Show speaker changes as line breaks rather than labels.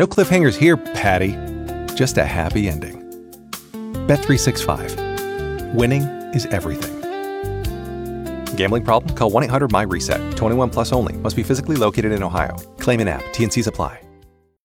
No cliffhangers here, Patty. Just a happy ending. Bet365. Winning is everything. Gambling problem? Call 1-800-MY-RESET. 21 plus only. Must be physically located in Ohio. Claim in app. T&Cs apply.